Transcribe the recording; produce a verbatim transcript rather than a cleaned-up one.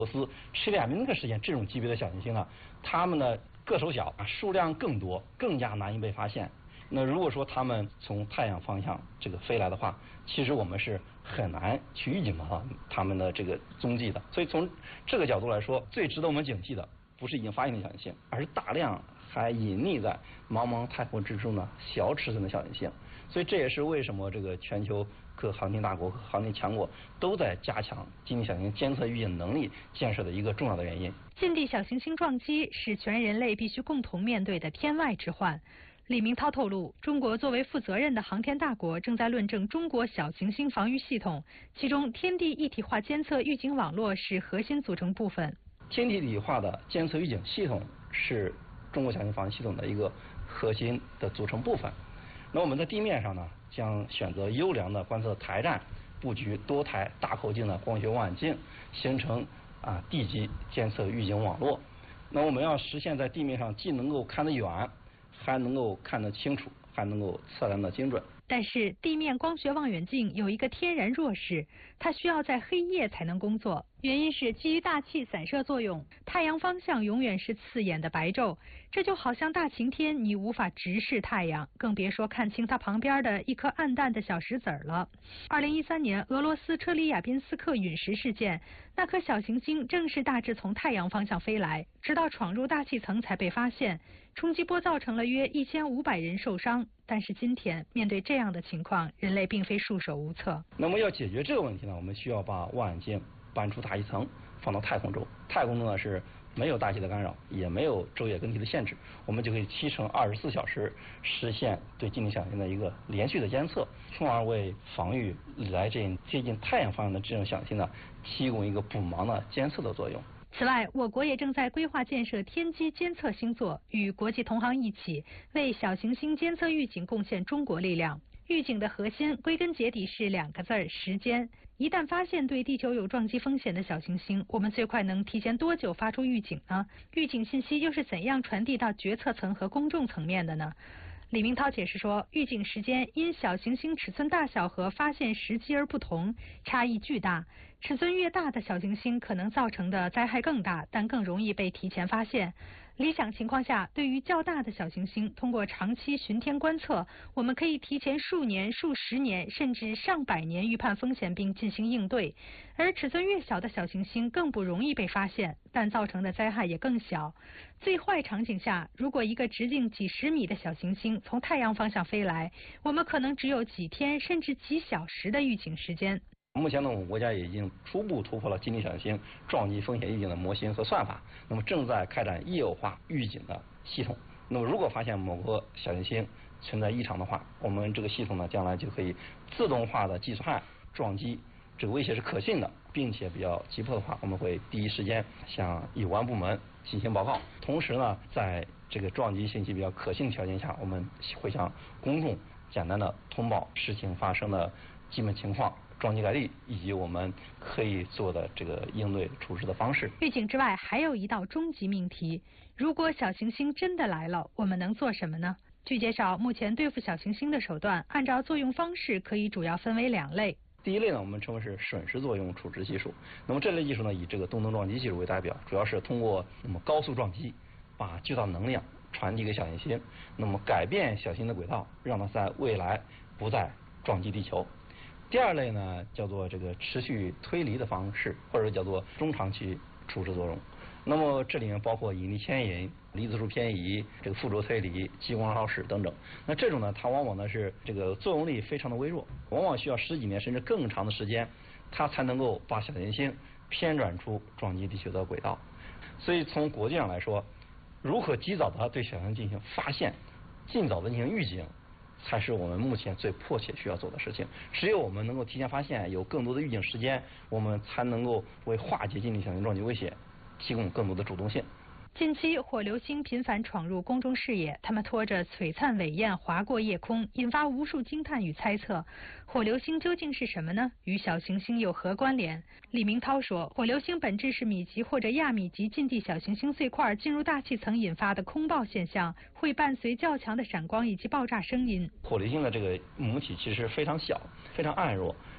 罗斯、切利亚宾那个事件这种级别的小行星呢，它们的个头小，数量更多，更加难以被发现。那如果说它们从太阳方向这个飞来的话，其实我们是很难去预警到它们的这个踪迹的。所以从这个角度来说，最值得我们警惕的不是已经发现的小行星，而是大量还隐匿在茫茫太空之中的小尺寸的小行星。所以这也是为什么这个全球各航天大国和航天强国都在加强近地小行星监测预警能力建设的一个重要的原因。 近地小行星撞击是全人类必须共同面对的天外之患。李明涛透露，中国作为负责任的航天大国，正在论证中国小行星防御系统，其中天地一体化监测预警网络是核心组成部分。 天地一体化的监测预警系统是中国小行星防御系统的一个核心的组成部分。那我们在地面上呢，将选择优良的观测台站，布局多台大口径的光学望远镜，形成啊地基监测预警网络。那我们要实现在地面上既能够看得远，还能够看得清楚，还能够测量得精准。 但是地面光学望远镜有一个天然弱势，它需要在黑夜才能工作，原因是基于大气散射作用，太阳方向永远是刺眼的白昼，这就好像大晴天你无法直视太阳，更别说看清它旁边的一颗暗淡的小石子儿了。二零一三年俄罗斯车里亚宾斯克陨石事件，那颗小行星正是大致从太阳方向飞来，直到闯入大气层才被发现，冲击波造成了约一千五百人受伤。但是今天面对这样的情况，人类并非束手无策。 那么要解决这个问题呢，我们需要把望远镜搬出大气层，放到太空中。太空中呢是没有大气的干扰，也没有昼夜更替的限制，我们就可以七乘二十四小时实现对近地小行星的一个连续的监测，从而为防御来这接近太阳方向的这种小行星呢提供一个补盲的监测的作用。 此外，我国也正在规划建设天基监测星座，与国际同行一起为小行星监测预警贡献中国力量。预警的核心归根结底是两个字儿：时间。一旦发现对地球有撞击风险的小行星，我们最快能提前多久发出预警呢？预警信息又是怎样传递到决策层和公众层面的呢？李明涛解释说，预警时间因小行星尺寸大小和发现时机而不同，差异巨大。尺寸越大的小行星可能造成的灾害更大，但更容易被提前发现。理想情况下，对于较大的小行星，通过长期巡天观测，我们可以提前数年、数十年甚至上百年预判风险并进行应对。而尺寸越小的小行星更不容易被发现，但造成的灾害也更小。最坏场景下，如果一个直径几十米的小行星从太阳方向飞来，我们可能只有几天甚至几小时的预警时间。 目前呢，我们国家也已经初步突破了近地小行星撞击风险预警的模型和算法，那么正在开展业务化预警的系统。那么如果发现某个小行星存在异常的话，我们这个系统呢，将来就可以自动化的计算撞击这个威胁是可信的，并且比较急迫的话，我们会第一时间向有关部门进行报告。同时呢，在这个撞击信息比较可信条件下，我们会向公众简单的通报事情发生的基本情况、撞击概率以及我们可以做的这个应对处置的方式。 预警之外，还有一道终极命题：如果小行星真的来了，我们能做什么呢？据介绍，目前对付小行星的手段，按照作用方式可以主要分为两类。 第一类呢，我们称为是瞬时作用处置技术。那么这类技术呢，以这个动能撞击技术为代表，主要是通过那么高速撞击，把巨大能量传递给小行星，那么改变小行星的轨道，让它在未来不再撞击地球。第二类呢，叫做这个持续推离的方式，或者叫做中长期处置作用。那么这里面包括引力牵引、离子束偏移、这个附着推理、激光耗蚀等等。那这种呢，它往往呢是这个作用力非常的微弱，往往需要十几年甚至更长的时间，它才能够把小行星偏转出撞击地球的轨道。所以从国际上来说，如何及早的对小行星进行发现，尽早的进行预警，才是我们目前最迫切需要做的事情。只有我们能够提前发现，有更多的预警时间，我们才能够为化解近地小行星撞击威胁提供更多的主动性。 近期火流星频繁闯入公众视野，它们拖着璀璨伟焰划过夜空，引发无数惊叹与猜测。火流星究竟是什么呢？与小行星有何关联？李明涛说，火流星本质是米级或者亚米级近地小行星碎块进入大气层引发的空爆现象，会伴随较强的闪光以及爆炸声音。 火流星的这个母体其实非常小，非常暗弱，